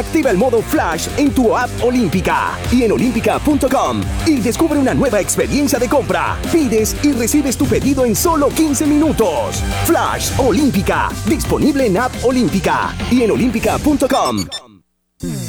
Activa el modo Flash en tu app Olímpica y en olímpica.com y descubre una nueva experiencia de compra. Pides y recibes tu pedido en solo 15 minutos. Flash Olímpica, disponible en app Olímpica y en olímpica.com.